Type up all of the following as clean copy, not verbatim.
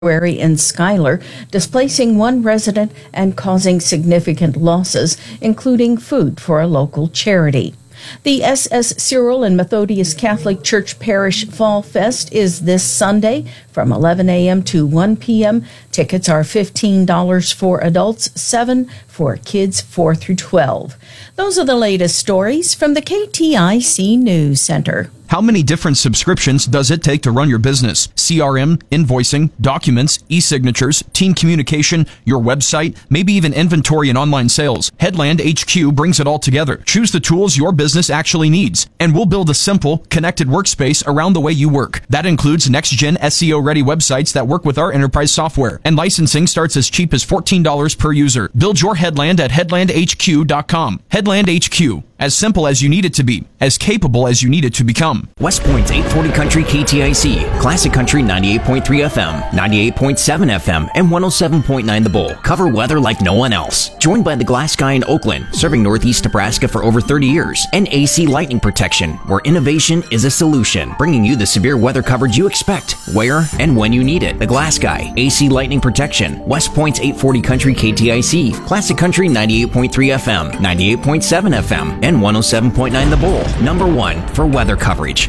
in Schuyler, displacing one resident and causing significant losses, including food for a local charity. The S.S. Cyril and Methodius Catholic Church Parish Fall Fest is this Sunday from 11 a.m. to 1 p.m. Tickets are $15 for adults, $7 for kids 4 through 12. Those are the latest stories from the KTIC News Center. How many different subscriptions does it take to run your business? CRM, invoicing, documents, e-signatures, team communication, your website, maybe even inventory and online sales. Headland HQ brings it all together. Choose the tools your business actually needs, and we'll build a simple, connected workspace around the way you work. That includes next-gen SEO-ready websites that work with our enterprise software, and licensing starts as cheap as $14 per user. Build your Headland at headlandhq.com. Headland HQ. As simple as you need it to be, as capable as you need it to become. West Point's 840 Country KTIC, Classic Country 98.3 FM, 98.7 FM, and 107.9 The Bull. Cover weather like no one else. Joined by the Glass Guy in Oakland, serving Northeast Nebraska for over 30 years, and AC Lightning Protection, where innovation is a solution, bringing you the severe weather coverage you expect, where and when you need it. The Glass Guy, AC Lightning Protection, West Point's 840 Country KTIC, Classic Country 98.3 FM, 98.7 FM, and 107.9 The Bull. Number one for weather coverage.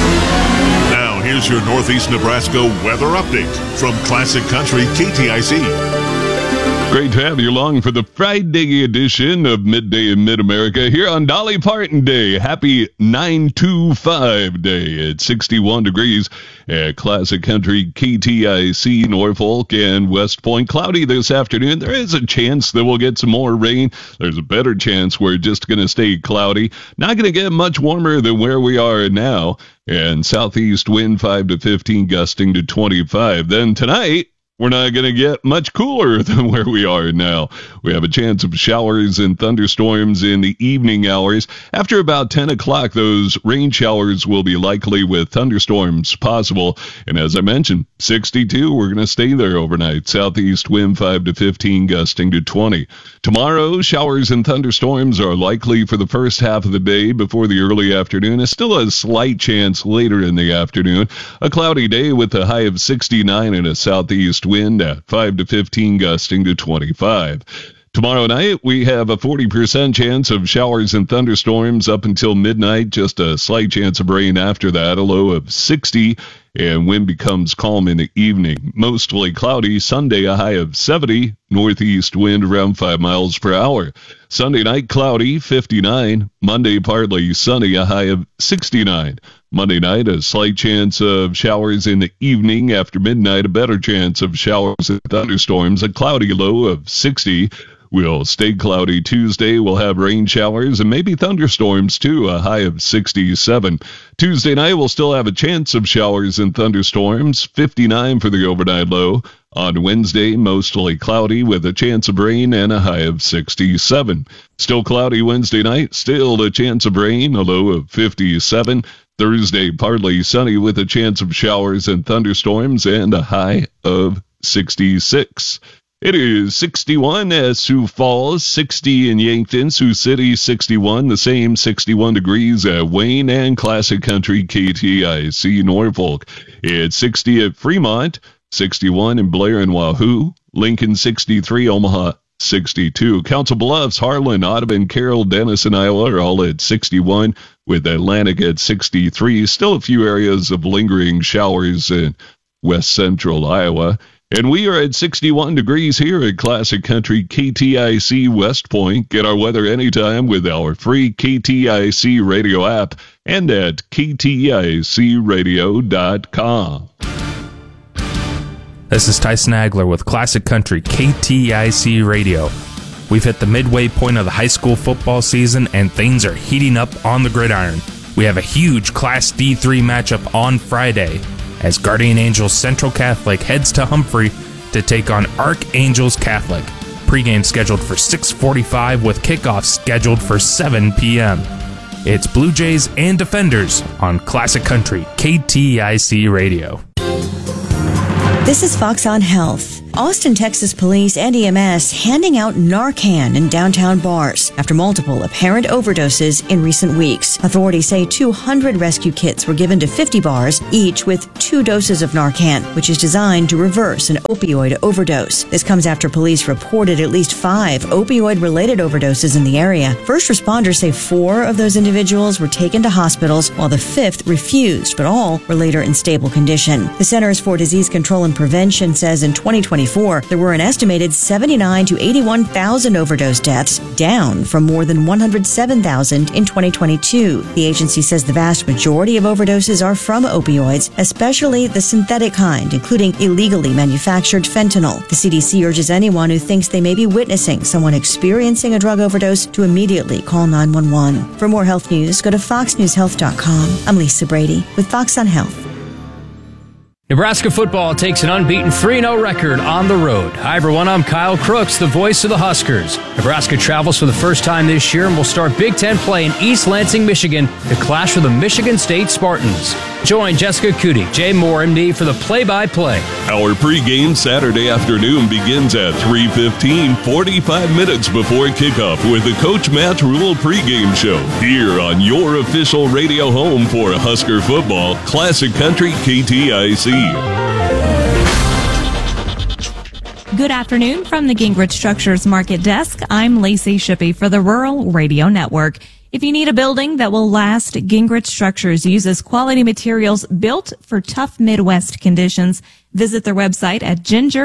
Now, here's your Northeast Nebraska weather update from Classic Country KTIC. Great to have you along for the Friday edition of Midday in Mid-America here on Dolly Parton Day. Happy 925 Day at 61 degrees at Classic Country KTIC, Norfolk and West Point. Cloudy this afternoon. There is a chance that we'll get some more rain. There's a better chance we're just going to stay cloudy. Not going to get much warmer than where we are now. And southeast wind 5 to 15, gusting to 25. Then tonight, we're not going to get much cooler than where we are now. We have a chance of showers and thunderstorms in the evening hours. After about 10 o'clock, those rain showers will be likely with thunderstorms possible. And as I mentioned, 62, we're going to stay there overnight. Southeast wind 5 to 15, gusting to 20. Tomorrow, showers and thunderstorms are likely for the first half of the day before the early afternoon. It's still a slight chance later in the afternoon. A cloudy day with a high of 69 and a southeast wind at 5 to 15, gusting to 25. Tomorrow night, we have a 40% chance of showers and thunderstorms up until midnight, just a slight chance of rain after that, a low of 60, and wind becomes calm in the evening. Mostly cloudy. Sunday, a high of 70, northeast wind around 5 miles per hour. Sunday night, cloudy, 59. Monday, partly sunny, a high of 69. Monday night, a slight chance of showers in the evening. After midnight, a better chance of showers and thunderstorms, a cloudy low of 60. We'll stay cloudy Tuesday. We'll have rain showers and maybe thunderstorms too, a high of 67. Tuesday night, we'll still have a chance of showers and thunderstorms, 59 for the overnight low. On Wednesday, mostly cloudy with a chance of rain and a high of 67. Still cloudy Wednesday night, still a chance of rain, a low of 57. Thursday, partly sunny with a chance of showers and thunderstorms and a high of 66. It is 61 at Sioux Falls, 60 in Yankton, Sioux City, 61, the same 61 degrees at Wayne and Classic Country KTIC, Norfolk. It's 60 at Fremont, 61 in Blair and Wahoo, Lincoln 63, Omaha 62. Council Bluffs, Harlan, Audubon, Carroll, Denison, Iowa are all at 61, with Atlantic at 63. Still a few areas of lingering showers in west central Iowa. And we are at 61 degrees here at Classic Country KTIC West Point. Get our weather anytime with our free KTIC radio app and at kticradio.com. This is Tyson Agler with Classic Country KTIC Radio. We've hit the midway point of the high school football season and things are heating up on the gridiron. We have a huge Class D3 matchup on Friday as Guardian Angels Central Catholic heads to Humphrey to take on Archangels Catholic. Pre-game scheduled for 6:45 with kickoff scheduled for 7 p.m. It's Blue Jays and Defenders on Classic Country KTIC Radio. This is Fox on Health. Austin, Texas police and EMS handing out Narcan in downtown bars after multiple apparent overdoses in recent weeks. Authorities say 200 rescue kits were given to 50 bars, each with 2 doses of Narcan, which is designed to reverse an opioid overdose. This comes after police reported at least 5 opioid-related overdoses in the area. First responders say 4 of those individuals were taken to hospitals, while the 5th refused, but all were later in stable condition. The Centers for Disease Control and Prevention says in 2024, there were an estimated 79 to 81,000 overdose deaths, down from more than 107,000 in 2022. The agency says the vast majority of overdoses are from opioids, especially the synthetic kind, including illegally manufactured fentanyl. The CDC urges anyone who thinks they may be witnessing someone experiencing a drug overdose to immediately call 911. For more health news, go to foxnewshealth.com. I'm Lisa Brady with Fox on Health. Nebraska football takes an unbeaten 3-0 record on the road. Hi, everyone. I'm Kyle Crooks, the voice of the Huskers. Nebraska travels for the first time this year and will start Big Ten play in East Lansing, Michigan to clash with the Michigan State Spartans. Join Jessica Cootie, Jay Moore, MD, for the play-by-play. Our pregame Saturday afternoon begins at 3:15, 45 minutes before kickoff with the Coach Matt Rule pregame show here on your official radio home for Husker football, Classic Country KTIC. Good afternoon from the Gingrich Structures Market Desk. I'm Lacey Shippey for the Rural Radio Network. If you need a building that will last, Gingrich Structures uses quality materials built for tough Midwest conditions. Visit their website at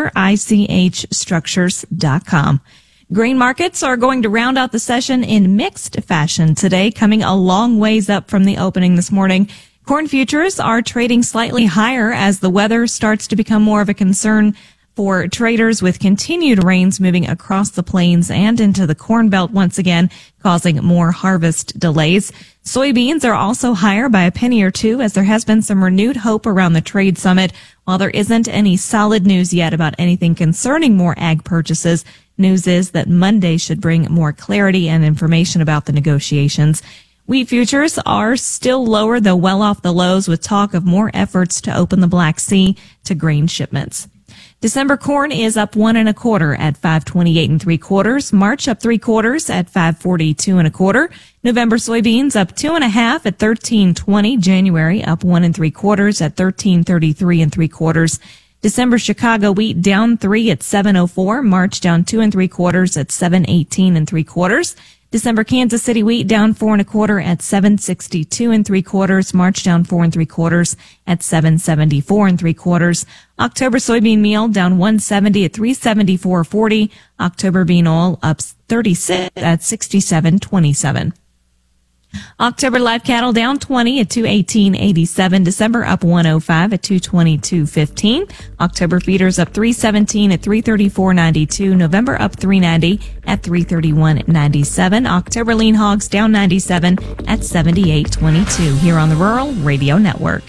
gingerichstructures.com. Grain markets are going to round out the session in mixed fashion today, coming a long ways up from the opening this morning. Corn futures are trading slightly higher as the weather starts to become more of a concern for traders, with continued rains moving across the plains and into the Corn Belt once again, causing more harvest delays. Soybeans are also higher by a penny or two as there has been some renewed hope around the trade summit. While there isn't any solid news yet about anything concerning more ag purchases, news is that Monday should bring more clarity and information about the negotiations. Wheat futures are still lower, though well off the lows, with talk of more efforts to open the Black Sea to grain shipments. December corn is up 1 1/4 at 5.28 3/4. March up 3/4 at 5.42 1/4. November soybeans up 2 1/2 at 13.20. January up 1 3/4 at 13.33 3/4. December Chicago wheat down 3 at 7.04. March down 2 3/4 at 7.18 3/4. December Kansas City wheat down 4 1/4 at 7.62 3/4. March down 4 3/4 at 7.74 3/4. October soybean meal down 170 at 374.40. October bean oil up 36 at 67.27. October live cattle down 20 at 218.87. December up 105 at 222.15. October feeders up 317 at 334.92. November up 390 at 331.97. October lean hogs down 97 at 78.22 here on the Rural Radio Network.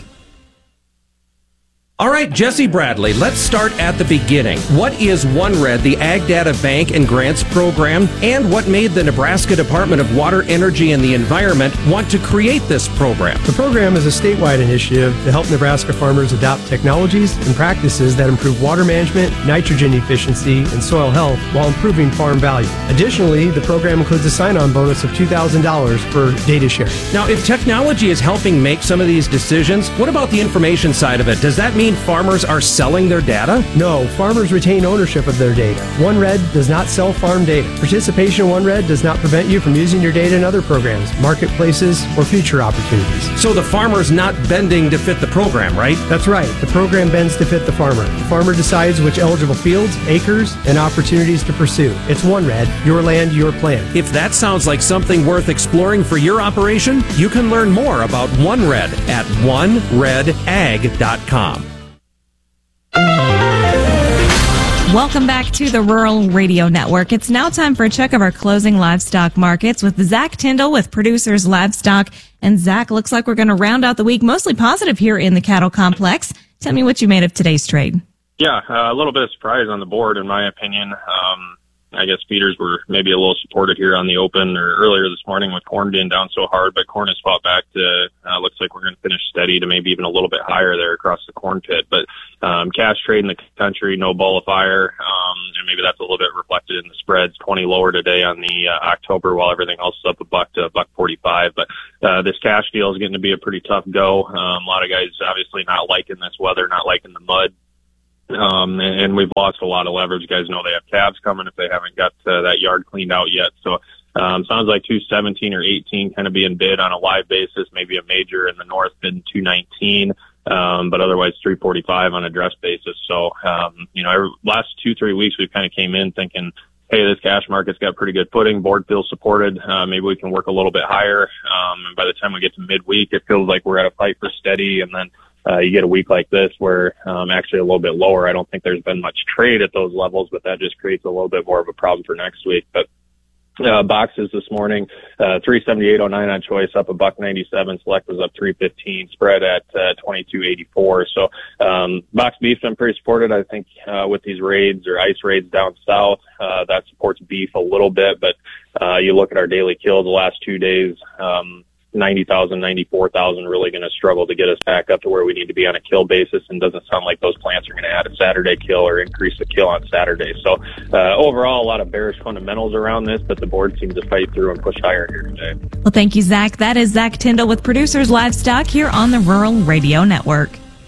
All right, Jesse Bradley, let's start at the beginning. What is OneRed, the Ag Data Bank and Grants Program, and what made the Nebraska Department of Water, Energy, and the Environment want to create this program? The program is a statewide initiative to help Nebraska farmers adopt technologies and practices that improve water management, nitrogen efficiency, and soil health while improving farm value. Additionally, the program includes a sign-on bonus of $2,000 for data sharing. Now, if technology is helping make some of these decisions, what about the information side of it? Does that mean farmers are selling their data? No, farmers retain ownership of their data. OneRed does not sell farm data. Participation in OneRed does not prevent you from using your data in other programs, marketplaces, or future opportunities. So the farmer's not bending to fit the program, right? That's right. The program bends to fit the farmer. The farmer decides which eligible fields, acres, and opportunities to pursue. It's OneRed, your land, your plan. If that sounds like something worth exploring for your operation, you can learn more about OneRed at oneredag.com. Welcome back to the Rural Radio Network. It's now time for a check of our closing livestock markets with Zach Tyndall with Producers Livestock. And Zach, looks like we're going to round out the week mostly positive here in the cattle complex. Tell me what you made of today's trade. Yeah, a little bit of surprise on the board, in my opinion. I guess feeders were maybe a little supported here on the open or earlier this morning with corn being down so hard, but corn has fought back to, looks like we're going to finish steady to maybe even a little bit higher there across the corn pit. But cash trade in the country, no ball of fire, and maybe that's a little bit reflected in the spreads. 20 lower today on the October, while everything else is up $1 to $1.45. But this cash deal is getting to be a pretty tough go. A lot of guys obviously not liking this weather, not liking the mud. And we've lost a lot of leverage. Guys know they have calves coming if they haven't got that yard cleaned out yet. So sounds like 217 or 18 kind of being bid on a live basis, maybe a major in the north bidding 219, but otherwise 345 on a dress basis. So, last 2-3 weeks we kind of came in thinking, hey, this cash market's got pretty good footing. Board feels supported. Maybe we can work a little bit higher. And by the time we get to midweek, it feels like we're at a fight for steady. And then you get a week like this where actually a little bit lower. I don't think there's been much trade at those levels, but that just creates a little bit more of a problem for next week. But boxes this morning, 378.09 on choice, up $1.97. Select was up 315. Spread at 22.84. So box beef's been pretty supported. I think with these raids or ice raids down south, that supports beef a little bit. But you look at our daily kills the last 2 days. 90,000, 94,000 really going to struggle to get us back up to where we need to be on a kill basis, and doesn't sound like those plants are going to add a Saturday kill or increase the kill on Saturday. So overall, a lot of bearish fundamentals around this, but the board seems to fight through and push higher here today. Well, thank you, Zach. That is Zach Tyndall with Producers Livestock here on the Rural Radio Network.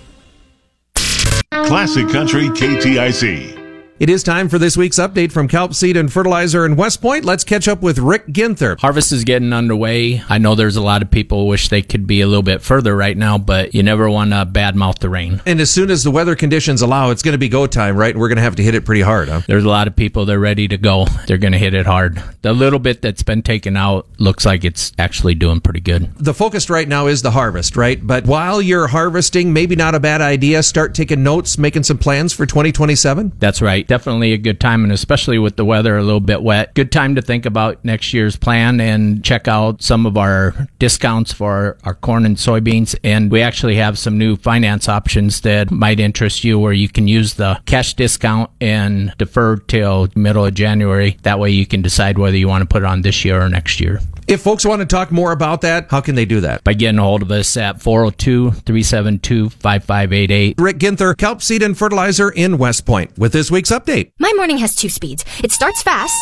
Classic Country KTIC. It is time for this week's update from Kelp Seed and Fertilizer in West Point. Let's catch up with Rick Ginther. Harvest is getting underway. I know there's a lot of people who wish they could be a little bit further right now, but you never want to badmouth the rain. And as soon as the weather conditions allow, it's going to be go time, right? And we're going to have to hit it pretty hard, huh? There's a lot of people that are ready to go. They're going to hit it hard. The little bit that's been taken out looks like it's actually doing pretty good. The focus right now is the harvest, right? But while you're harvesting, maybe not a bad idea, start taking notes, making some plans for 2027? That's right. Definitely a good time, and especially with the weather a little bit wet, good time to think about next year's plan and check out some of our discounts for our corn and soybeans. And we actually have some new finance options that might interest you, where you can use the cash discount and defer till middle of January. That way you can decide whether you want to put it on this year or next year. If folks want to talk more about that, how can they do that? By getting a hold of us at 402-372-5588. Rick Ginther, Kelp Seed and Fertilizer in West Point, with this week's update. My morning has 2 speeds. It starts fast.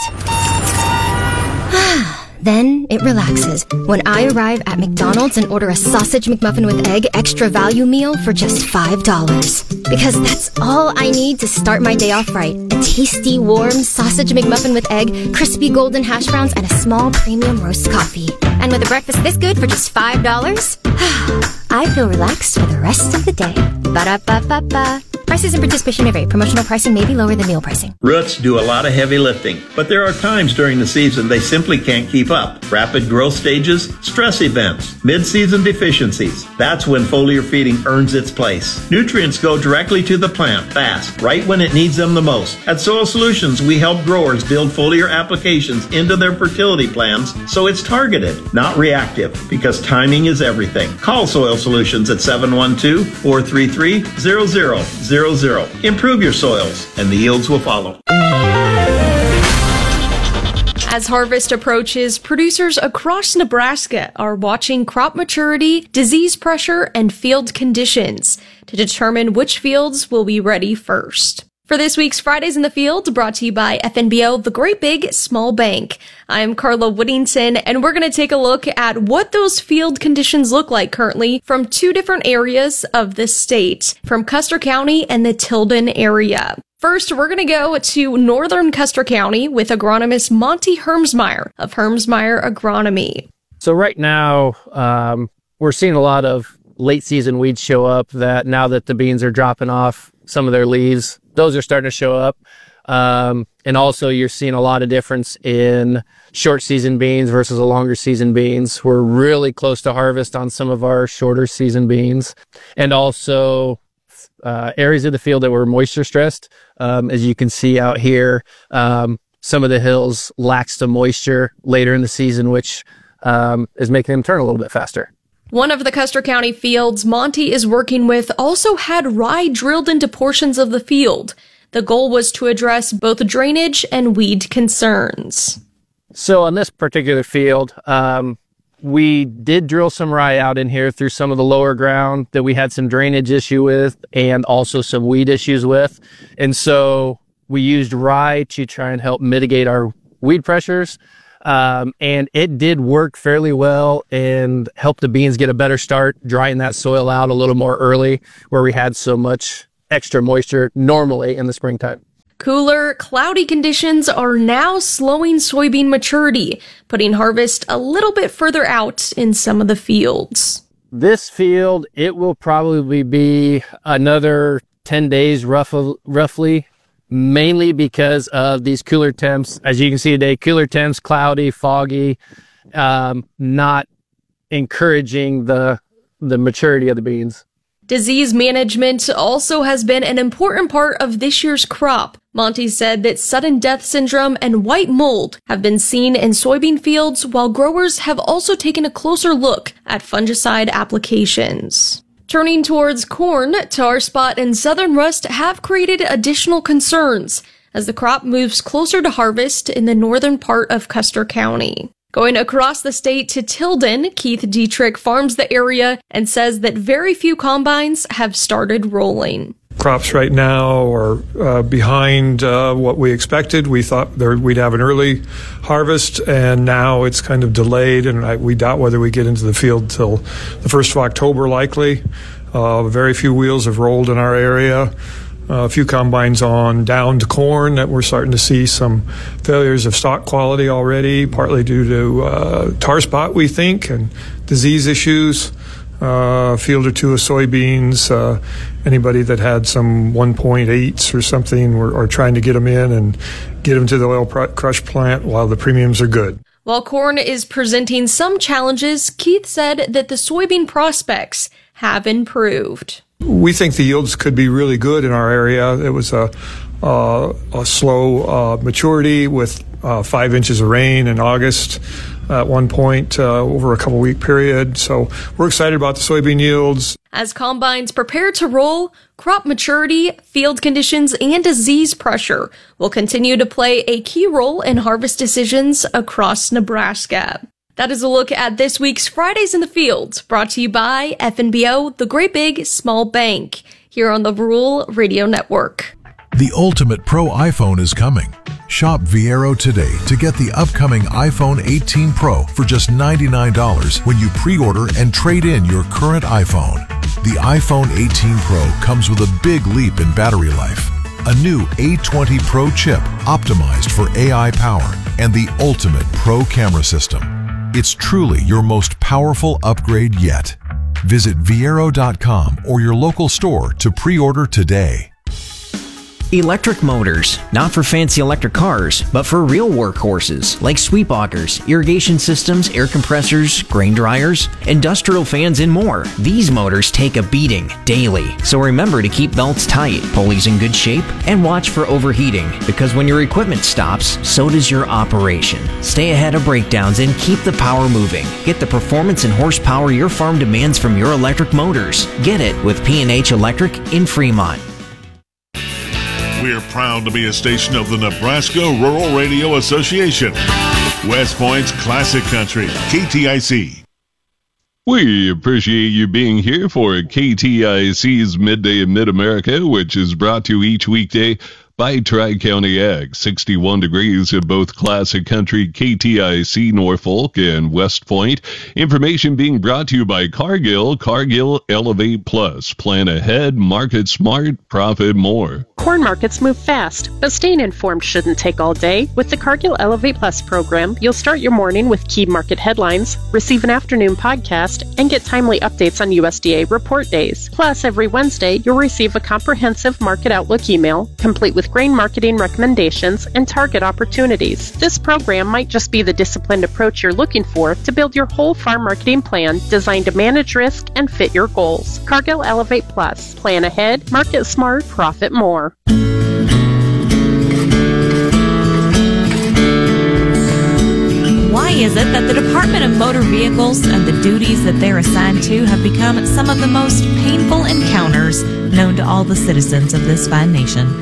Then it relaxes when I arrive at McDonald's and order a sausage McMuffin with egg extra value meal for just $5. Because that's all I need to start my day off right. A tasty, warm sausage McMuffin with egg, crispy golden hash browns, and a small premium roast coffee. And with a breakfast this good for just $5, I feel relaxed for the rest of the day. Ba-da-ba-ba-ba. Prices and participation may vary. Promotional pricing may be lower than meal pricing. Roots do a lot of heavy lifting, but there are times during the season they simply can't keep up. Rapid growth stages, stress events, mid-season deficiencies. That's when foliar feeding earns its place. Nutrients go directly to the plant fast, right when it needs them the most. At Soil Solutions, we help growers build foliar applications into their fertility plans so it's targeted, not reactive, because timing is everything. Call Soil Solutions at 712-433-0000. Improve your soils, and the yields will follow. As harvest approaches, producers across Nebraska are watching crop maturity, disease pressure, and field conditions to determine which fields will be ready first. For this week's Fridays in the Field, brought to you by FNBO, the Great Big Small Bank. I'm Carla Whittington, and we're going to take a look at what those field conditions look like currently from 2 different areas of the state, from Custer County and the Tilden area. First, we're going to go to northern Custer County with agronomist Monty Hermsmeyer of Hermsmeyer Agronomy. So right now, we're seeing a lot of late season weeds show up that now that the beans are dropping off some of their leaves, those are starting to show up. And also you're seeing a lot of difference in short season beans versus a longer season beans. We're really close to harvest on some of our shorter season beans. And also areas of the field that were moisture stressed. As you can see out here, some of the hills lack some moisture later in the season, which is making them turn a little bit faster. One of the Custer County fields Monty is working with also had rye drilled into portions of the field. The goal was to address both drainage and weed concerns. So on this particular field, we did drill some rye out in here through some of the lower ground that we had some drainage issue with and also some weed issues with. And so we used rye to try and help mitigate our weed pressures. And it did work fairly well and help the beans get a better start, drying that soil out a little more early where we had so much extra moisture normally in the springtime. Cooler, cloudy conditions are now slowing soybean maturity, putting harvest a little bit further out in some of the fields. This field, it will probably be another 10 days roughly, mainly because of these cooler temps. As you can see today, cooler temps, cloudy, foggy, not encouraging the maturity of the beans. Disease management also has been an important part of this year's crop. Monty said that sudden death syndrome and white mold have been seen in soybean fields, while growers have also taken a closer look at fungicide applications. Turning towards corn, tar spot and southern rust have created additional concerns as the crop moves closer to harvest in the northern part of Custer County. Going across the state to Tilden, Keith Dietrich farms the area and says that very few combines have started rolling. Crops right now are behind what we expected. We thought we'd have an early harvest, and now it's kind of delayed, and we doubt whether we get into the field till the 1st of October likely. Very few wheels have rolled in our area. A few combines on down to corn that we're starting to see some failures of stock quality already, partly due to tar spot, we think, and disease issues. A field or two of soybeans. Anybody that had some 1.8s or something, we're trying to get them in and get them to the oil crush plant while the premiums are good. While corn is presenting some challenges, Keith said that the soybean prospects have improved. We think the yields could be really good in our area. It was a slow maturity with 5 inches of rain in August at one point over a couple-week period. So we're excited about the soybean yields. As combines prepare to roll, crop maturity, field conditions, and disease pressure will continue to play a key role in harvest decisions across Nebraska. That is a look at this week's Fridays in the Field, brought to you by FNBO, the Great Big Small Bank, here on the Rural Radio Network. The ultimate pro iPhone is coming. Shop Viero today to get the upcoming iPhone 18 Pro for just $99 when you pre-order and trade in your current iPhone. The iPhone 18 Pro comes with a big leap in battery life, a new A20 Pro chip optimized for AI power, and the ultimate pro camera system. It's truly your most powerful upgrade yet. Visit Viero.com or your local store to pre-order today. Electric motors, not for fancy electric cars, but for real workhorses like sweep augers, irrigation systems, air compressors, grain dryers, industrial fans, and more. These motors take a beating daily, so remember to keep belts tight, pulleys in good shape, and watch for overheating, because when your equipment stops, so does your operation. Stay ahead of breakdowns and keep the power moving. Get the performance and horsepower your farm demands from your electric motors. Get it with P&H Electric in Fremont. We're proud to be a station of the Nebraska Rural Radio Association. West Point's Classic Country, KTIC. We appreciate you being here for KTIC's Midday in Mid-America, which is brought to you each weekday by Tri-County Ag. 61 degrees at both Classic Country, KTIC, Norfolk, and West Point. Information being brought to you by Cargill. Cargill Elevate Plus. Plan ahead, market smart, profit more. Corn markets move fast, but staying informed shouldn't take all day. With the Cargill Elevate Plus program, you'll start your morning with key market headlines, receive an afternoon podcast, and get timely updates on USDA report days. Plus, every Wednesday, you'll receive a comprehensive market outlook email, complete with grain marketing recommendations and target opportunities. This program might just be the disciplined approach you're looking for to build your whole farm marketing plan designed to manage risk and fit your goals. Cargill Elevate Plus. Plan ahead, market smart, profit more. Why is it that the Department of Motor Vehicles and the duties that they're assigned to have become some of the most painful encounters known to all the citizens of this fine nation?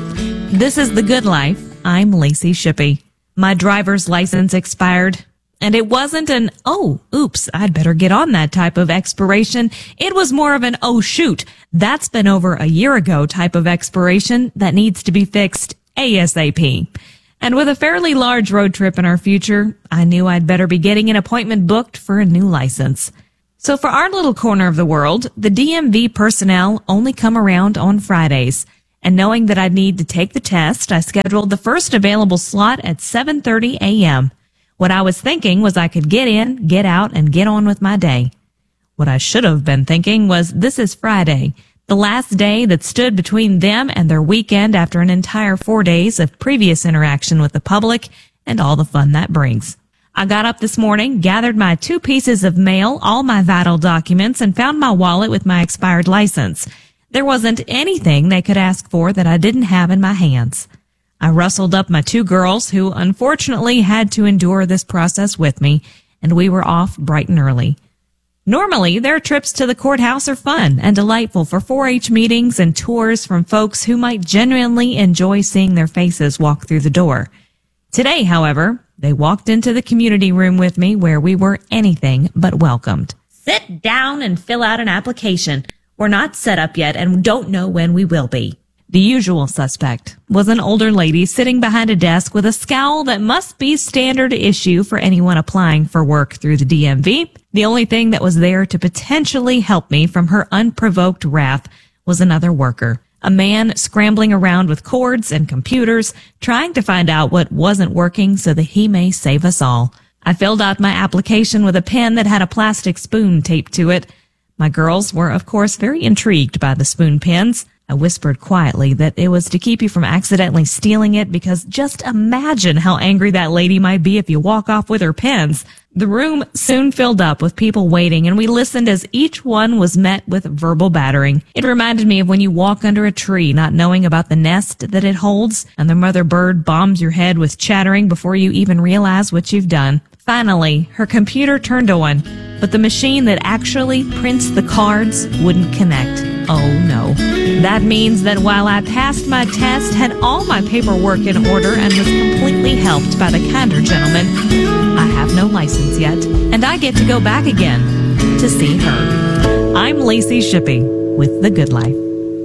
This is The Good Life. I'm Lacey Shippey. My driver's license expired, and it wasn't an, oh, oops, I'd better get on that type of expiration. It was more of an, oh, shoot, that's been over a year ago type of expiration that needs to be fixed ASAP. And with a fairly large road trip in our future, I knew I'd better be getting an appointment booked for a new license. So for our little corner of the world, the DMV personnel only come around on Fridays. And knowing that I'd need to take the test, I scheduled the first available slot at 7:30 a.m. What I was thinking was I could get in, get out, and get on with my day. What I should have been thinking was this is Friday, the last day that stood between them and their weekend after an entire 4 days of previous interaction with the public and all the fun that brings. I got up this morning, gathered my 2 pieces of mail, all my vital documents, and found my wallet with my expired license. There wasn't anything they could ask for that I didn't have in my hands. I rustled up my 2 girls who unfortunately had to endure this process with me, and we were off bright and early. Normally, their trips to the courthouse are fun and delightful for 4-H meetings and tours from folks who might genuinely enjoy seeing their faces walk through the door. Today, however, they walked into the community room with me where we were anything but welcomed. Sit down and fill out an application. We're not set up yet and don't know when we will be. The usual suspect was an older lady sitting behind a desk with a scowl that must be standard issue for anyone applying for work through the DMV. The only thing that was there to potentially help me from her unprovoked wrath was another worker, a man scrambling around with cords and computers, trying to find out what wasn't working so that he may save us all. I filled out my application with a pen that had a plastic spoon taped to it. My girls were, of course, very intrigued by the spoon pens. I whispered quietly that it was to keep you from accidentally stealing it because just imagine how angry that lady might be if you walk off with her pens. The room soon filled up with people waiting, and we listened as each one was met with verbal battering. It reminded me of when you walk under a tree not knowing about the nest that it holds, and the mother bird bombs your head with chattering before you even realize what you've done. Finally, her computer turned on, but the machine that actually prints the cards wouldn't connect. Oh no. That means that while I passed my test, had all my paperwork in order, and was completely helped by the kinder gentleman, I have no license yet, and I get to go back again to see her. I'm Lacey Shippey with The Good Life.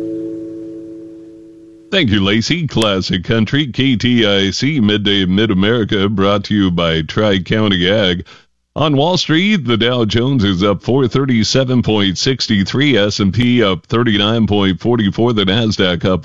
Thank you, Lacey. Classic Country, KTIC, Midday Mid-America, brought to you by Tri-County Ag. On Wall Street, the Dow Jones is up 437.63, S&P up 39.44, the Nasdaq up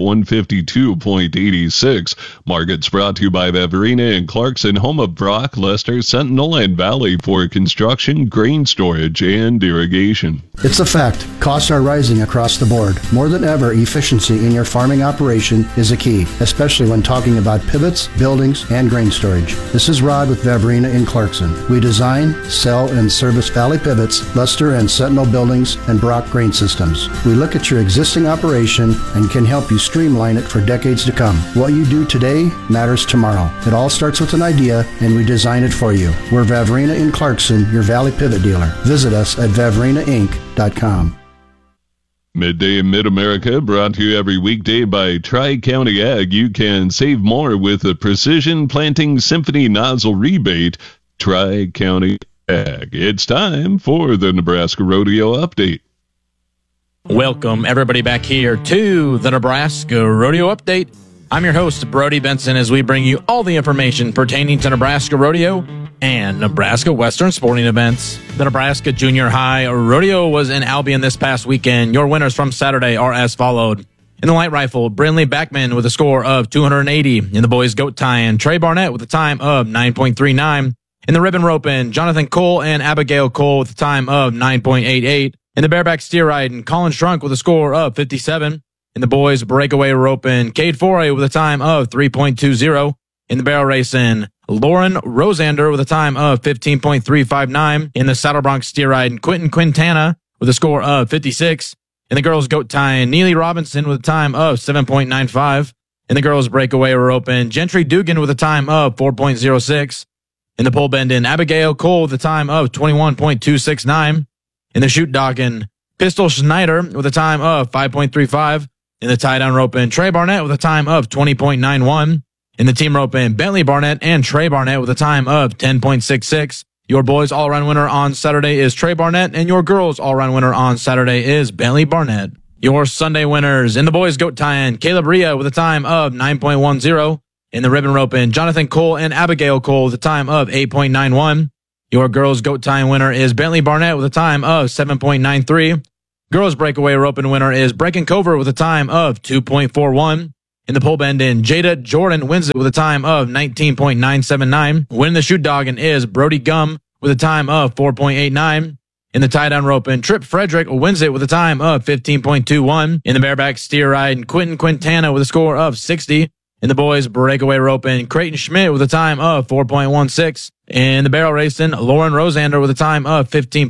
152.86. Markets brought to you by Vavrina and Clarkson, home of Brock, Lester, Sentinel, and Valley for construction, grain storage, and irrigation. It's a fact. Costs are rising across the board. More than ever, efficiency in your farming operation is a key, especially when talking about pivots, buildings, and grain storage. This is Rod with Vavrina in Clarkson. We design, sell, and service Valley Pivots, Lester and Sentinel buildings, and Brock grain systems. We look at your existing operation and can help you streamline it for decades to come. What you do today matters tomorrow. It all starts with an idea, and we design it for you. We're Vavrina in Clarkson, your Valley Pivot dealer. Visit us at vavrinainc.com. Midday in Mid-America, brought to you every weekday by Tri-County Ag. You can save more with a Precision Planting Symphony nozzle rebate. Tri-County Ag. It's time for the Nebraska Rodeo Update. Welcome, everybody, back here to the Nebraska Rodeo Update. I'm your host, Brody Benson, as we bring you all the information pertaining to Nebraska Rodeo and Nebraska Western sporting events. The Nebraska Junior High Rodeo was in Albion this past weekend. Your winners from Saturday are as followed. In the light rifle, Brinley Backman with a score of 280. In the boys goat tying, Trey Barnett with a time of 9.39. In the ribbon roping, Jonathan Cole and Abigail Cole with a time of 9.88. In the bareback steer riding, Colin Strunk with a score of 57. In the boys breakaway roping, Cade Foray with a time of 3.20. In the barrel racing, Lauren Rosander with a time of 15.359. In the saddle bronc steer riding, Quentin Quintana with a score of 56. In the girls goat tying, Neely Robinson with a time of 7.95. In the girls breakaway roping, Gentry Dugan with a time of 4.06. In the pole bending, Abigail Cole with a time of 21.269. In the shoot docking, Pistol Schneider with a time of 5.35. In the tie-down roping, Trey Barnett with a time of 20.91. In the team roping, Bentley Barnett and Trey Barnett with a time of 10.66. Your boys all-around winner on Saturday is Trey Barnett, and your girls all-around winner on Saturday is Bentley Barnett. Your Sunday winners in the boys goat tying, Caleb Rhea with a time of 9.10. In the ribbon roping, Jonathan Cole and Abigail Cole with a time of 8.91. Your girls goat tying winner is Bentley Barnett with a time of 7.93. Girls breakaway roping winner is Brecken Cover with a time of 2.41. In the pole bending, Jada Jordan wins it with a time of 19.979. Winning the shoot dogging is Brody Gum with a time of 4.89. In the tie-down roping, Trip Frederick wins it with a time of 15.21. In the bareback steer riding, Quentin Quintana with a score of 60. In the boys breakaway roping, Creighton Schmidt with a time of 4.16. In the barrel racing, Lauren Rosander with a time of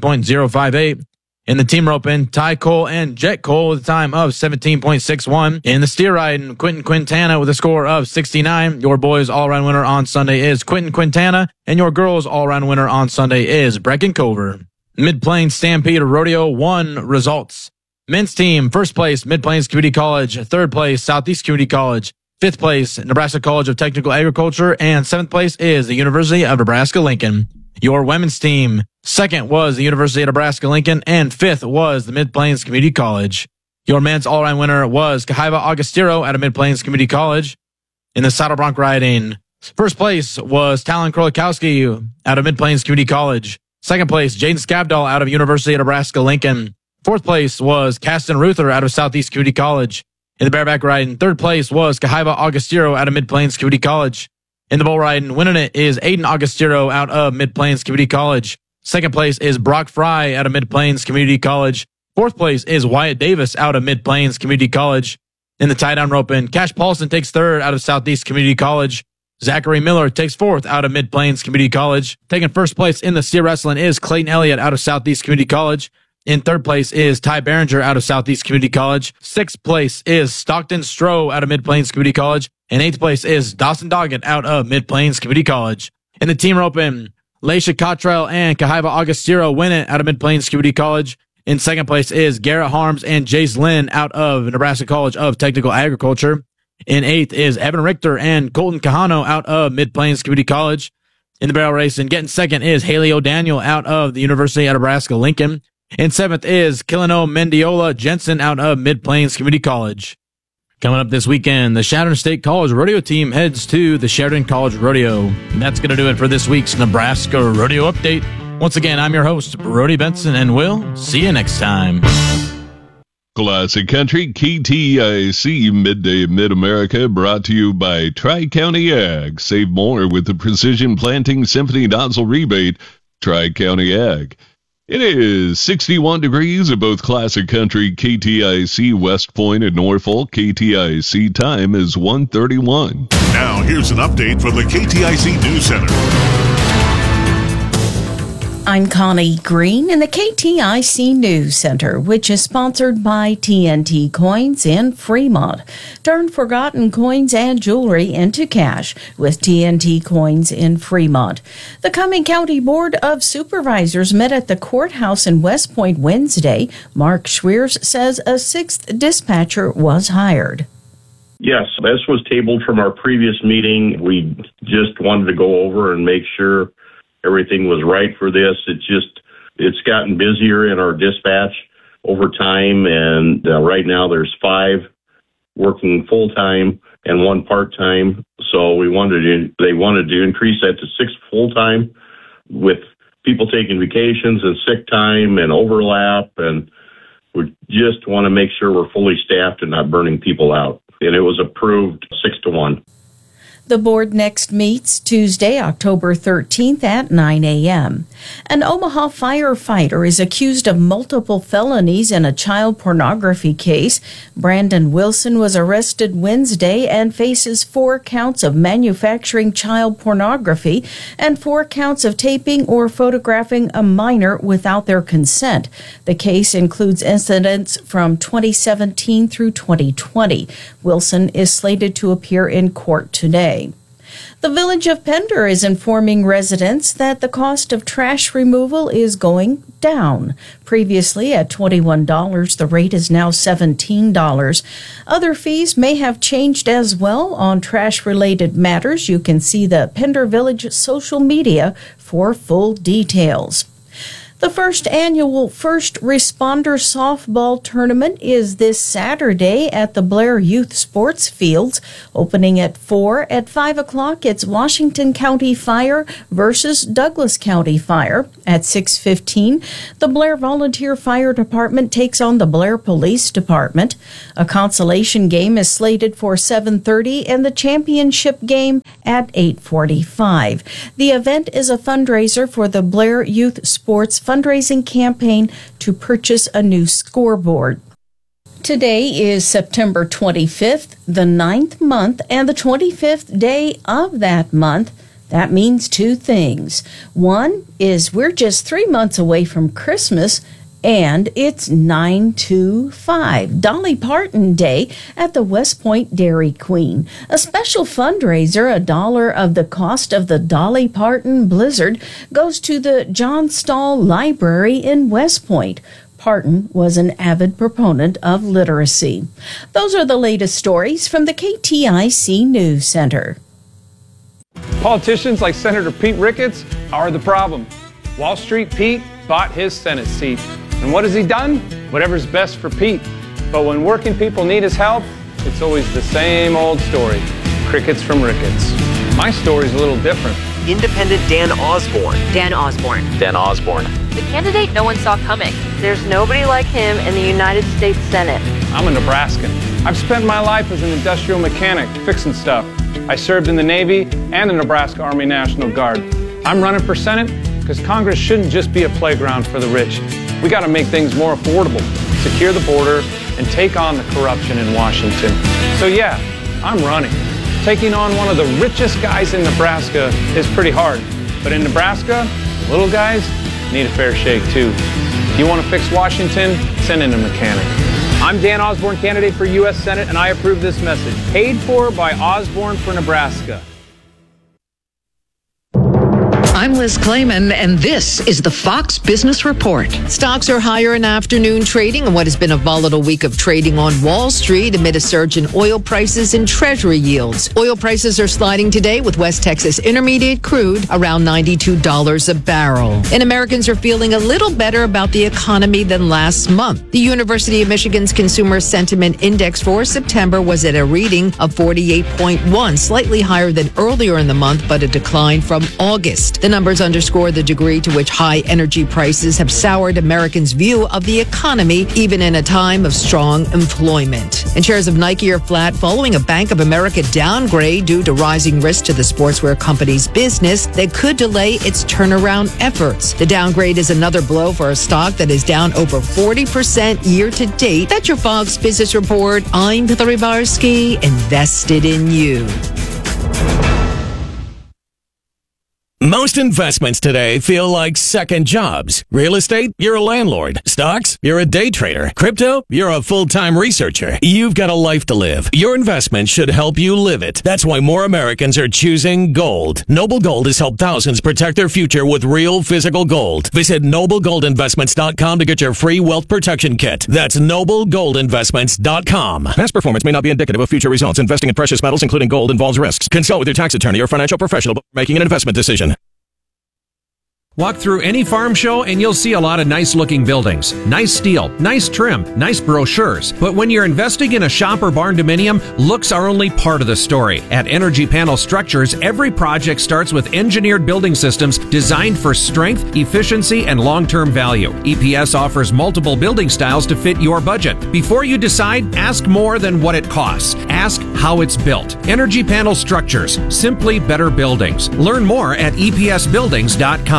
15.058. In the team roping, Ty Cole and Jet Cole with a time of 17.61. In the steer riding, Quentin Quintana with a score of 69. Your boys all-around winner on Sunday is Quentin Quintana, and your girls all-around winner on Sunday is Brecken Cover. Mid-Plains Stampede Rodeo 1 results. Men's team, first place, Mid-Plains Community College. Third place, Southeast Community College. Fifth place, Nebraska College of Technical Agriculture. And seventh place is the University of Nebraska-Lincoln. Your women's team, second was the University of Nebraska-Lincoln, and fifth was the Mid-Plains Community College. Your men's all-around winner was Kahaiva Augustero out of Mid-Plains Community College. In the saddle bronc riding, first place was Talon Krolikowski out of Mid-Plains Community College. Second place, Jaden Skabdal out of University of Nebraska-Lincoln. Fourth place was Caston Ruther out of Southeast Community College. In the bareback riding, third place was Kahaiva Augustero out of Mid-Plains Community College. In the bull riding, winning it is Aiden Augustero out of Mid-Plains Community College. Second place is Brock Fry out of Mid-Plains Community College. Fourth place is Wyatt Davis out of Mid-Plains Community College. In the tie-down roping, Cash Paulson takes third out of Southeast Community College. Zachary Miller takes fourth out of Mid-Plains Community College. Taking first place in the steer wrestling is Clayton Elliott out of Southeast Community College. In third place is Ty Behringer out of Southeast Community College. Sixth place is Stockton Stroh out of Mid-Plains Community College. And eighth place is Dawson Doggett out of Mid-Plains Community College. In the team roping, Laisha Cottrell and Kahaiva Augustero win it out of Mid-Plains Community College. In second place is Garrett Harms and Jace Lynn out of Nebraska College of Technical Agriculture. In eighth is Evan Richter and Colton Kahano out of Mid-Plains Community College. In the barrel racing, getting second is Haley O'Daniel out of the University of Nebraska-Lincoln. In seventh is Killano Mendiola Jensen out of Mid-Plains Community College. Coming up this weekend, the Sheridan State College Rodeo team heads to the Sheridan College Rodeo. And that's going to do it for this week's Nebraska Rodeo Update. Once again, I'm your host, Brody Benson, and we'll see you next time. Classic Country, KTIC Midday Mid-America, brought to you by Tri-County Ag. Save more with the Precision Planting Symphony Nozzle Rebate, Tri-County Ag. It is 61 degrees at both Classic Country, KTIC, West Point, and Norfolk. KTIC time is 1:31. Now here's an update from the KTIC News Center. I'm Connie Green in the KTIC News Center, which is sponsored by TNT Coins in Fremont. Turn forgotten coins and jewelry into cash with TNT Coins in Fremont. The Cumming County Board of Supervisors met at the courthouse in West Point Wednesday. Mark Schweers says a sixth dispatcher was hired. Yes, this was tabled from our previous meeting. We just wanted to go over and make sure everything was right for this. It's gotten busier in our dispatch over time, and right now there's 5 working full-time and 1 part-time. So they wanted to increase that to 6 full-time with people taking vacations and sick time and overlap, and we just want to make sure we're fully staffed and not burning people out. And it was approved 6-1. The board next meets Tuesday, October 13th at 9 a.m. An Omaha firefighter is accused of multiple felonies in a child pornography case. Brandon Wilson was arrested Wednesday and faces 4 counts of manufacturing child pornography and 4 counts of taping or photographing a minor without their consent. The case includes incidents from 2017 through 2020. Wilson is slated to appear in court today. The Village of Pender is informing residents that the cost of trash removal is going down. Previously at $21, the rate is now $17. Other fees may have changed as well on trash-related matters. You can see the Pender Village social media for full details. The first annual First Responder Softball Tournament is this Saturday at the Blair Youth Sports Fields, opening at 4. At 5 o'clock, it's Washington County Fire versus Douglas County Fire. At 6:15, the Blair Volunteer Fire Department takes on the Blair Police Department. A consolation game is slated for 7:30 and the championship game at 8:45. The event is a fundraiser for the Blair Youth Sports fundraising campaign to purchase a new scoreboard. Today is September 25th, the 9th month, and the 25th day of that month. That means two things. One is we're just 3 months away from Christmas, and it's 9/25, Dolly Parton Day at the West Point Dairy Queen. A special fundraiser, $1 of the cost of the Dolly Parton Blizzard, goes to the John Stahl Library in West Point. Parton was an avid proponent of literacy. Those are the latest stories from the KTIC News Center. Politicians like Senator Pete Ricketts are the problem. Wall Street Pete bought his Senate seat. And what has he done? Whatever's best for Pete. But when working people need his help, it's always the same old story. Crickets from Ricketts. My story's a little different. Independent Dan Osborne. Dan Osborne. Dan Osborne. The candidate no one saw coming. There's nobody like him in the United States Senate. I'm a Nebraskan. I've spent my life as an industrial mechanic, fixing stuff. I served in the Navy and the Nebraska Army National Guard. I'm running for Senate because Congress shouldn't just be a playground for the rich. We got to make things more affordable, secure the border, and take on the corruption in Washington. So yeah, I'm running. Taking on one of the richest guys in Nebraska is pretty hard. But in Nebraska, the little guys need a fair shake too. If you want to fix Washington, send in a mechanic. I'm Dan Osborne, candidate for U.S. Senate, and I approve this message. Paid for by Osborne for Nebraska. I'm Liz Clayman, and this is the Fox Business Report. Stocks are higher in afternoon trading in what has been a volatile week of trading on Wall Street amid a surge in oil prices and Treasury yields. Oil prices are sliding today with West Texas Intermediate crude around $92 a barrel. And Americans are feeling a little better about the economy than last month. The University of Michigan's Consumer Sentiment Index for September was at a reading of 48.1, slightly higher than earlier in the month, but a decline from August. The numbers underscore the degree to which high energy prices have soured Americans' view of the economy, even in a time of strong employment. And shares of Nike are flat following a Bank of America downgrade due to rising risk to the sportswear company's business that could delay its turnaround efforts. The downgrade is another blow for a stock that is down over 40% year to date. That's your Fox Business Report. I'm Heather Rybarski, invested in you. Most investments today feel like second jobs. Real estate, you're a landlord. Stocks, you're a day trader. Crypto, you're a full-time researcher. You've got a life to live. Your investment should help you live it. That's why more Americans are choosing gold. Noble Gold has helped thousands protect their future with real physical gold. Visit NobleGoldInvestments.com to get your free wealth protection kit. That's NobleGoldInvestments.com. Past performance may not be indicative of future results. Investing in precious metals, including gold, involves risks. Consult with your tax attorney or financial professional before making an investment decision. Walk through any farm show and you'll see a lot of nice looking buildings, nice steel, nice trim, nice brochures. But when you're investing in a shop or barn dominium, looks are only part of the story. At Energy Panel Structures, every project starts with engineered building systems designed for strength, efficiency, and long-term value. EPS offers multiple building styles to fit your budget. Before you decide, ask more than what it costs. Ask how it's built. Energy Panel Structures, simply better buildings. Learn more at EPSbuildings.com.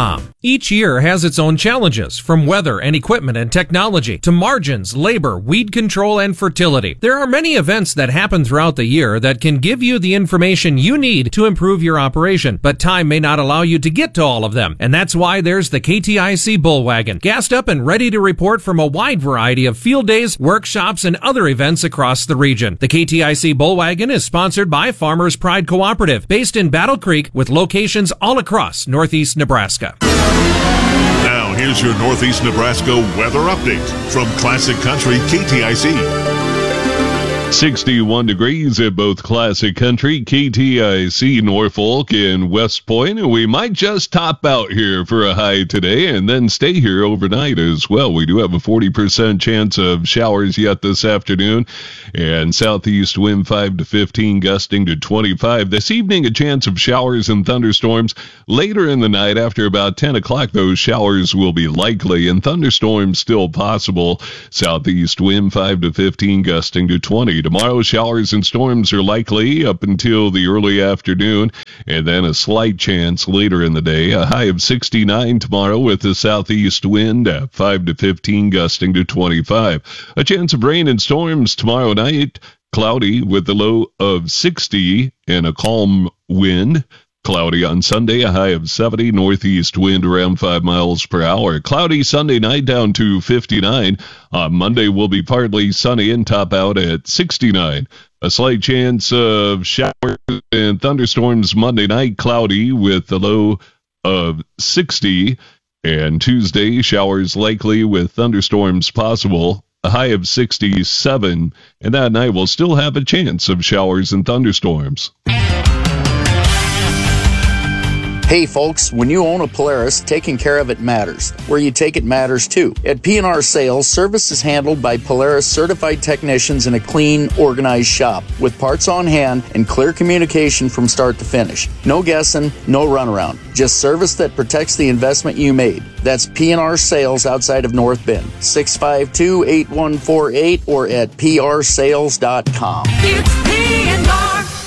Each year has its own challenges, from weather and equipment and technology to margins, labor, weed control, and fertility. There are many events that happen throughout the year that can give you the information you need to improve your operation, but time may not allow you to get to all of them. And that's why there's the KTIC Bullwagon, gassed up and ready to report from a wide variety of field days, workshops, and other events across the region. The KTIC Bullwagon is sponsored by Farmers Pride Cooperative, based in Battle Creek, with locations all across northeast Nebraska. Now, here's your Northeast Nebraska weather update from Classic Country KTIC. 61 degrees at both Classic Country, KTIC, Norfolk, and West Point. And we might just top out here for a high today and then stay here overnight as well. We do have a 40% chance of showers yet this afternoon, and southeast wind 5 to 15, gusting to 25. This evening, a chance of showers and thunderstorms. Later in the night, after about 10 o'clock, those showers will be likely and thunderstorms still possible. Southeast wind 5 to 15, gusting to 20. Tomorrow, showers and storms are likely up until the early afternoon, and then a slight chance later in the day. A high of 69 tomorrow with a southeast wind at 5 to 15, gusting to 25. A chance of rain and storms tomorrow night. Cloudy with a low of 60 and a calm wind. Cloudy on Sunday, a high of 70, northeast wind around 5 miles per hour. Cloudy Sunday night down to 59. On Monday will be partly sunny and top out at 69. A slight chance of showers and thunderstorms Monday night, cloudy with a low of 60. And Tuesday, showers likely with thunderstorms possible. A high of 67. And that night we'll still have a chance of showers and thunderstorms. Hey folks, when you own a Polaris, taking care of it matters. Where you take it matters too. At P&R Sales, service is handled by Polaris certified technicians in a clean, organized shop with parts on hand and clear communication from start to finish. No guessing, no runaround. Just service that protects the investment you made. That's P&R Sales outside of North Bend. 652-8148 or at prsales.com. It's P&R.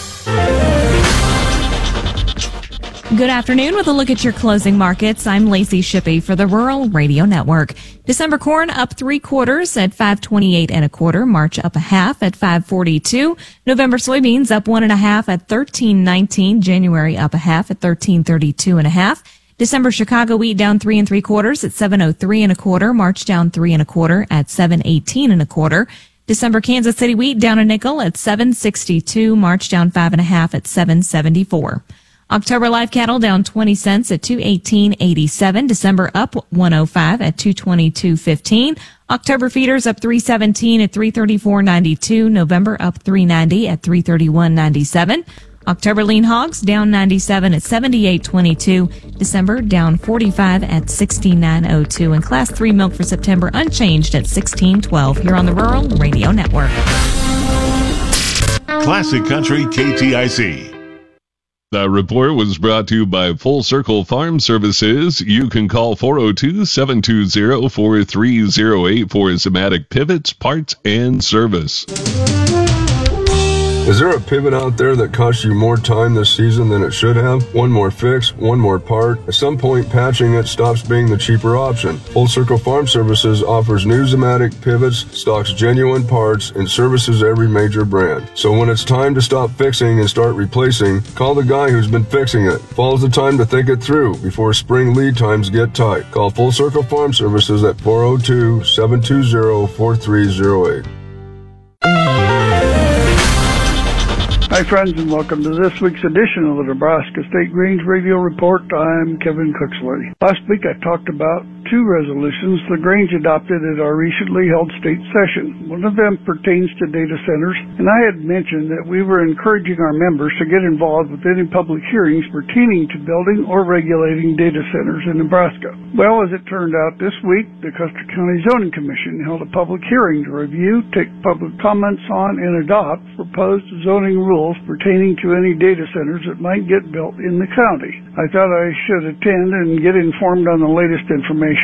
Good afternoon. With a look at your closing markets, I'm Lacey Shippey for the Rural Radio Network. December corn up 3/4 at 5.28 1/4. March up 1/2 at 5.42. November soybeans up 1 1/2 at 13.19. January up 1/2 at 13.32 1/2. December Chicago wheat down 3 3/4 at 7.03 1/4. March down 3 1/4 at 7.18 1/4. December Kansas City wheat down a nickel at 7.62. March down 5 1/2 at 7.74. October live cattle down 20 cents at 218.87. December up 105 at 222.15. October feeders up 317 at 334.92. November up 390 at 331.97. October lean hogs down 97 at 78.22. December down 45 at 69.02. And class 3 milk for September unchanged at 16.12. Here on the Rural Radio Network. Classic Country KTIC. That report was brought to you by Full Circle Farm Services. You can call 402-720-4308 for Zimmatic pivots, parts, and service. Is there a pivot out there that costs you more time this season than it should have? One more fix, one more part. At some point, patching it stops being the cheaper option. Full Circle Farm Services offers new Zimmatic pivots, stocks genuine parts, and services every major brand. So when it's time to stop fixing and start replacing, call the guy who's been fixing it. Fall's the time to think it through before spring lead times get tight. Call Full Circle Farm Services at 402-720-4308. Hi friends, and welcome to this week's edition of the Nebraska State Greens Radio Report. I'm Kevin Cooksley. Last week I talked about two resolutions the Grange adopted at our recently held state session. One of them pertains to data centers, and I had mentioned that we were encouraging our members to get involved with any public hearings pertaining to building or regulating data centers in Nebraska. Well, as it turned out, this week the Custer County Zoning Commission held a public hearing to review, take public comments on, and adopt proposed zoning rules pertaining to any data centers that might get built in the county. I thought I should attend and get informed on the latest information.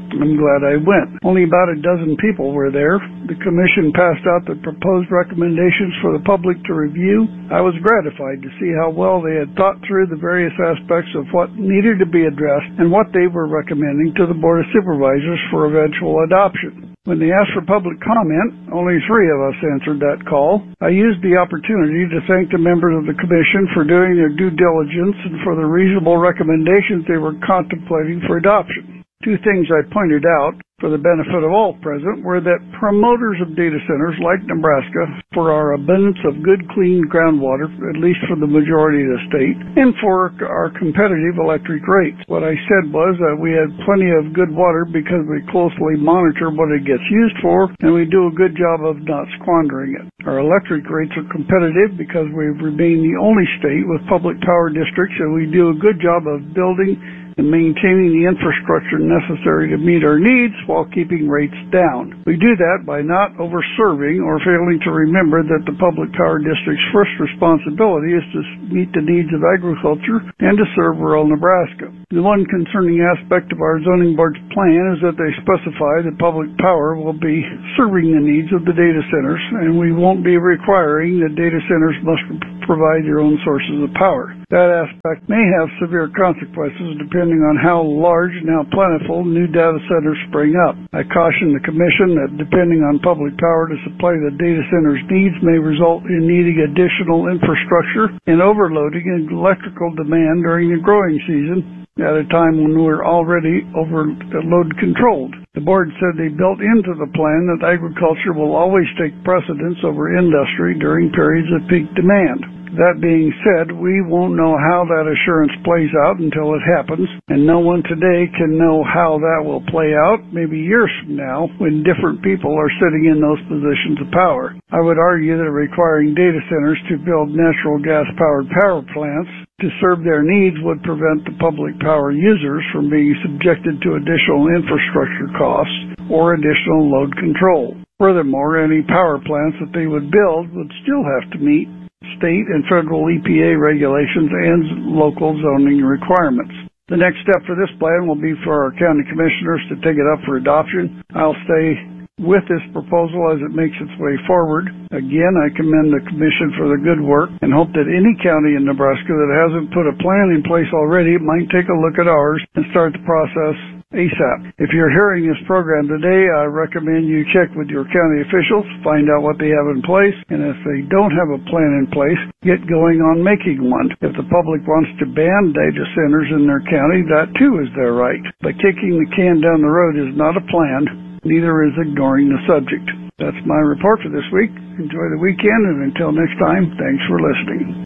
I'm glad I went. Only about a dozen people were there. The commission passed out the proposed recommendations for the public to review. I was gratified to see how well they had thought through the various aspects of what needed to be addressed and what they were recommending to the Board of Supervisors for eventual adoption. When they asked for public comment, only 3 of us answered that call. I used the opportunity to thank the members of the commission for doing their due diligence and for the reasonable recommendations they were contemplating for adoption. 2 things I pointed out for the benefit of all present were that promoters of data centers like Nebraska, for our abundance of good, clean groundwater, at least for the majority of the state, and for our competitive electric rates. What I said was that we had plenty of good water because we closely monitor what it gets used for, and we do a good job of not squandering it. Our electric rates are competitive because we've remained the only state with public power districts, and we do a good job of building and maintaining the infrastructure necessary to meet our needs while keeping rates down. We do that by not over-serving or failing to remember that the public power district's first responsibility is to meet the needs of agriculture and to serve rural Nebraska. The one concerning aspect of our zoning board's plan is that they specify that public power will be serving the needs of the data centers, and we won't be requiring that data centers must provide their own sources of power. That aspect may have severe consequences depending on how large and how plentiful new data centers spring up. I caution the Commission that depending on public power to supply the data center's needs may result in needing additional infrastructure and overloading electrical demand during the growing season at a time when we're already overload controlled. The board said they built into the plan that agriculture will always take precedence over industry during periods of peak demand. That being said, we won't know how that assurance plays out until it happens, and no one today can know how that will play out, maybe years from now, when different people are sitting in those positions of power. I would argue that requiring data centers to build natural gas-powered power plants to serve their needs would prevent the public power users from being subjected to additional infrastructure costs or additional load control. Furthermore, any power plants that they would build would still have to meet state and federal EPA regulations and local zoning requirements. The next step for this plan will be for our county commissioners to take it up for adoption. I'll stay with this proposal as it makes its way forward. Again, I commend the Commission for the good work and hope that any county in Nebraska that hasn't put a plan in place already might take a look at ours and start the process ASAP. If you're hearing this program today, I recommend you check with your county officials, find out what they have in place, and if they don't have a plan in place, get going on making one. If the public wants to ban data centers in their county, that too is their right. But kicking the can down the road is not a plan, neither is ignoring the subject. That's my report for this week. Enjoy the weekend, and until next time, thanks for listening.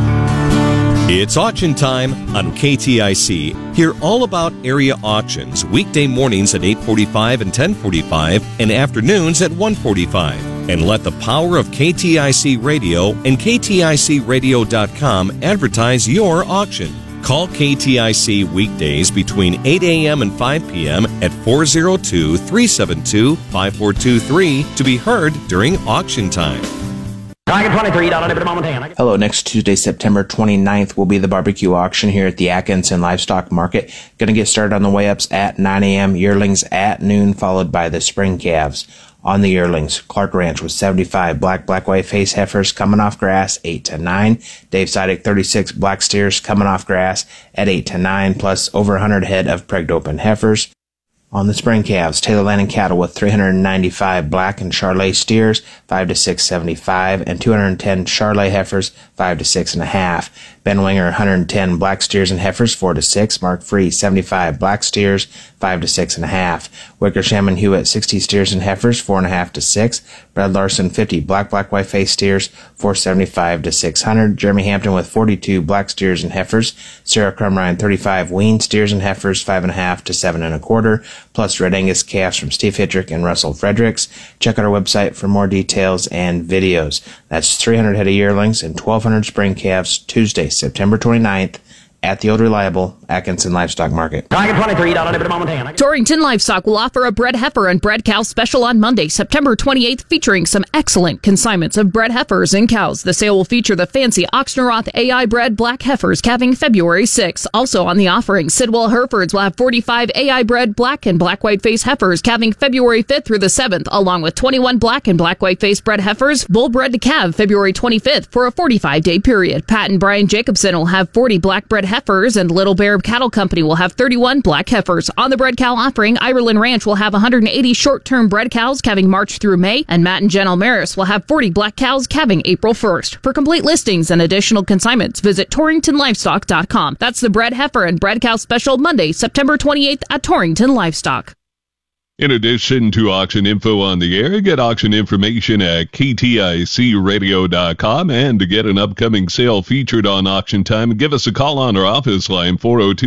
It's auction time on KTIC. Hear all about area auctions weekday mornings at 8:45 and 10:45 and afternoons at 1:45. And let the power of KTIC Radio and KTICradio.com advertise your auction. Call KTIC weekdays between 8 a.m. and 5 p.m. at 402-372-5423 to be heard during auction time. Hello, next Tuesday, September 29th, will be the barbecue auction here at the Atkinson Livestock Market. Going to get started on the weigh-ups at 9 a.m., yearlings at noon, followed by the spring calves. On the yearlings, Clark Ranch with 75 black white face heifers coming off grass, 8 to 9. Dave Sidek, 36 black steers coming off grass at 8 to 9, plus over 100 head of pregged open heifers. On the spring calves, Taylor Landing Cattle with 395 black and Charolais steers, 5 to 6.75, and 210 Charolais heifers, 5 to 6.5. Ben Winger, 110 black steers and heifers, 4 to 6. Mark Free, 75 black steers, 5 to 6.5. Wickersham and Hewitt, 60 steers and heifers, 4.5 to 6. Brad Larson, 50 black white face steers, 475 to 600. Jeremy Hampton with 42 black steers and heifers. Sarah Crumrine, 35 weaned steers and heifers, 5.5 to 7.25. Plus Red Angus calves from Steve Hittrick and Russell Fredericks. Check out our website for more details and videos. That's 300 head of yearlings and 1,200 spring calves, Tuesday, September 29th at the old reliable Atkinson Livestock Market. Torrington Livestock will offer a bred heifer and bred cow special on Monday, September 28th, featuring some excellent consignments of bred heifers and cows. The sale will feature the fancy Oxnoroth AI bred black heifers calving February 6th. Also on the offering, Sidwell Herefords will have 45 AI bred black and black white face heifers calving February 5th through the 7th, along with 21 black and black white face bred heifers, bull bred to calve February 25th for a 45-day period. Pat and Brian Jacobson will have 40 black bred heifers, and Little Bear Cattle Company will have 31 black heifers. On the bred cow offering, Ireland Ranch will have 180 short-term bred cows calving March through May, and Matt and Jen Almaris will have 40 black cows calving April 1st. For complete listings and additional consignments, visit TorringtonLivestock.com. That's the bred heifer and bred cow special Monday, September 28th at Torrington Livestock. In addition to auction info on the air, get auction information at kticradio.com. And to get an upcoming sale featured on Auction Time, give us a call on our office line,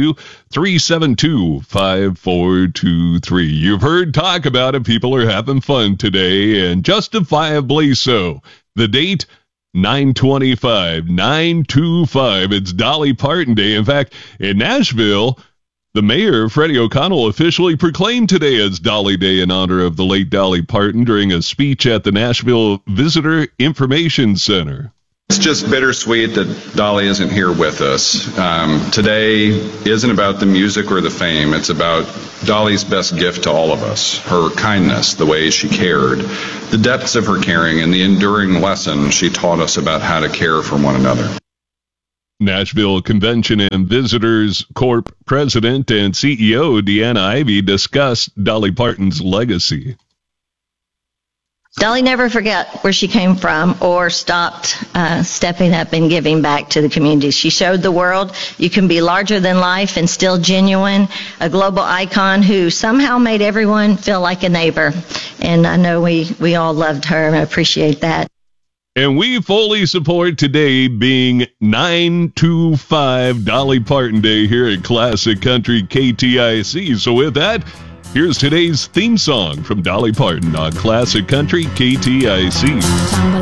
402-372-5423. You've heard talk about it. People are having fun today, and justifiably so. The date, 9/25. It's Dolly Parton Day. In fact, in Nashville, the mayor, Freddie O'Connell, officially proclaimed today as Dolly Day in honor of the late Dolly Parton during a speech at the Nashville Visitor Information Center. It's just bittersweet that Dolly isn't here with us. Today isn't about the music or the fame. It's about Dolly's best gift to all of us, her kindness, the way she cared, the depths of her caring, and the enduring lesson she taught us about how to care for one another. Nashville Convention and Visitors Corp. President and CEO Deanna Ivey discussed Dolly Parton's legacy. Dolly never forgot where she came from or stopped stepping up and giving back to the community. She showed the world you can be larger than life and still genuine, a global icon who somehow made everyone feel like a neighbor. And I know we all loved her and appreciate that. And we fully support today being 9/25 Dolly Parton Day here at Classic Country KTIC. So with that, here's today's theme song from Dolly Parton on Classic Country KTIC.